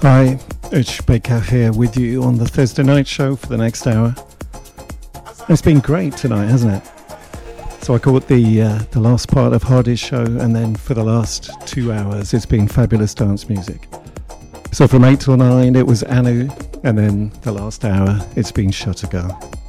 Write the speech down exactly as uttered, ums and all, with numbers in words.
Hi, it's Baker here with you on the Thursday night show for the next hour. It's been great tonight, hasn't it? So I caught the uh, the last part of Hardy's show, and then for the last two hours it's been fabulous dance music. So from eight till nine it was Anu, and then the last hour it's been Shut a Girl.